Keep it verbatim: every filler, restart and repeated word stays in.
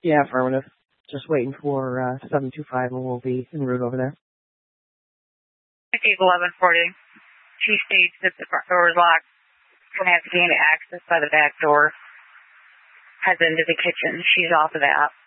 Yeah, affirmative. Just waiting for uh, seven two five and we'll be en route over there. Steve eleven forty. She states that the front door is locked. Going to have to gain access by the back door. Heads into the kitchen. She's off of that.